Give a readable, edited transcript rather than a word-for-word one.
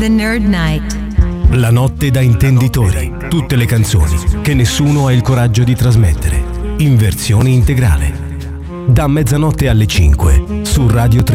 The Nerd Night. La notte da intenditori. Tutte le canzoni che nessuno ha il coraggio di trasmettere. In versione integrale. Da mezzanotte alle 5 su Radio 3.